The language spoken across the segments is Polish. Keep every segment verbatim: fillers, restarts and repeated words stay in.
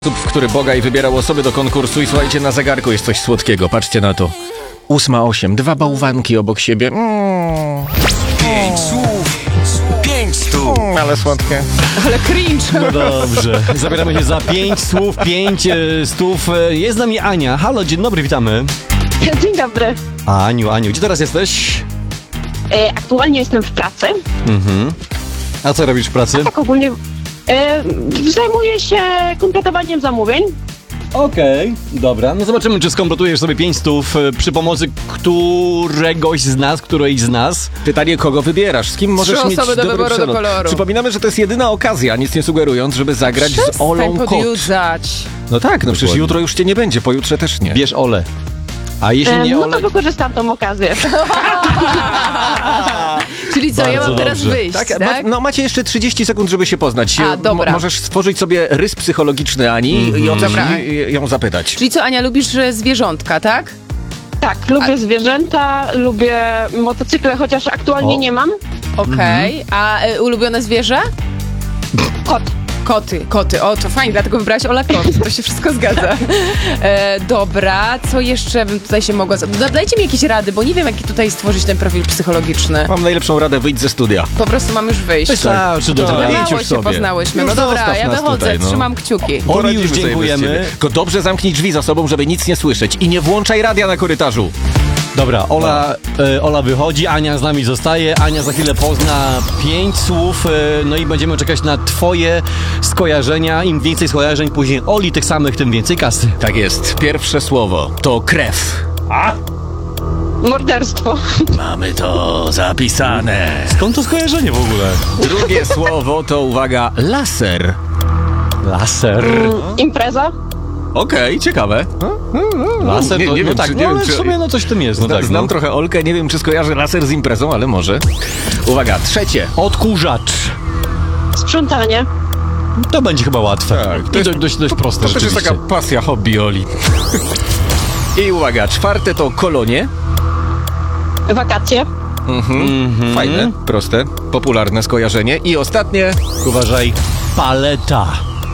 Sposób, w który Bogaj wybierał osoby do konkursu i słuchajcie, na zegarku jest coś słodkiego, patrzcie na to. Ósma osiem, dwa bałwanki obok siebie. Mm. Pięć słów, pięć stów. Mm, ale słodkie. Ale cringe. No dobrze, zabieramy się za pięć słów, pięć e, stów. Jest z nami Ania. Halo, dzień dobry, witamy. Dzień dobry. Aniu, Aniu, gdzie teraz jesteś? E, aktualnie jestem w pracy. Mhm. A co robisz w pracy? Tak ogólnie e, zajmuję się kompletowaniem zamówień. Okej, dobra. No zobaczymy, czy skompletujesz sobie pięć stów e, przy pomocy któregoś z nas, którejś z nas. Pytanie, kogo wybierasz? Z kim możesz Trzy mieć osoby do dobry wyboru do przelot? koloru. Przypominamy, że to jest jedyna okazja, nic nie sugerując, żeby zagrać z Olą Kot. podjudzać. No tak, no przecież Dokładnie. jutro już cię nie będzie, pojutrze też nie. Bierz Ole. A jeśli E, nie no Ole... to wykorzystam tą okazję. Czyli co, ja Bardzo mam teraz dobrze. wyjść, Tak, tak? ma, no macie jeszcze trzydzieści sekund, żeby się poznać. A, dobra. Mo- możesz stworzyć sobie rys psychologiczny Ani i o coś Dobra. i- ją zapytać. Czyli co, Ania, lubisz e, zwierzątka, tak? Tak, lubię zwierzęta, lubię motocykle, chociaż aktualnie O. nie mam. Okej. A e, ulubione zwierzę? Kot. Koty, koty. O, to fajnie, dlatego wybrałaś Ola Kot. To się wszystko zgadza. E, dobra, co jeszcze bym tutaj się mogła... za- Dajcie mi jakieś rady, bo nie wiem, jaki tutaj stworzyć ten profil psychologiczny. Mam najlepszą radę, wyjdź ze studia. Po prostu mam już wyjść. Wystarczy do Tak. tego. Idź Mało już się sobie. poznałyśmy. Już No dobra, zostaw ja nas wychodzę, tutaj, no. trzymam kciuki. Oli, Poradzimy już sobie bez dziękujemy. ciebie. Tylko dobrze zamknij drzwi za sobą, żeby nic nie słyszeć. I nie włączaj radia na korytarzu. Dobra, Ola, e, Ola wychodzi, Ania z nami zostaje. Ania za chwilę pozna pięć słów, e, no i będziemy czekać na twoje skojarzenia. Im więcej skojarzeń, później Oli tych samych, tym więcej kasy. Tak jest. Pierwsze słowo to krew. Morderstwo. Mamy to zapisane. Skąd to skojarzenie w ogóle? Drugie słowo to, uwaga, laser. Laser. Impreza. Okej, ciekawe. Laser Nie- to, nie no wiem, tak, czy- no nie ale wiem, w czy- sumie no coś w tym jest, no Zna, tak, znam no. trochę Olkę, nie wiem, czy skojarzy laser z imprezą, ale może. Uwaga, trzecie. Odkurzacz. Sprzątanie. To będzie chyba łatwe. Tak, to I jest- do, dość, dość proste To też jest rzeczywiście. taka pasja, hobby Oli. I uwaga, czwarte to kolonie. Wakacje. Mhm. Fajne, proste, popularne skojarzenie. I ostatnie, Uważaj, paleta.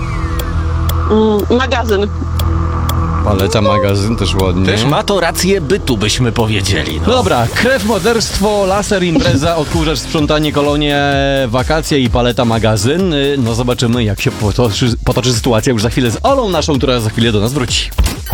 Mm, magazyn. Paleta, magazyn też ładnie. też ma to rację bytu, byśmy powiedzieli. No dobra, krew, morderstwo, laser, impreza, odkurzacz, sprzątanie, kolonie, wakacje i paleta, magazyn. Y, No zobaczymy, jak się potoczy, potoczy sytuacja już za chwilę z Olą naszą, która za chwilę do nas wróci.